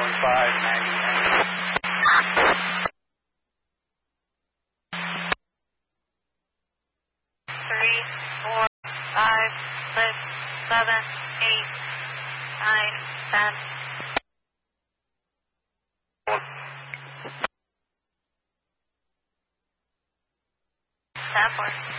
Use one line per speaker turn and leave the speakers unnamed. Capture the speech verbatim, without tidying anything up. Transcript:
one five ninety.
Three, four, five, six, seven, eight, nine, ten. Ten, four.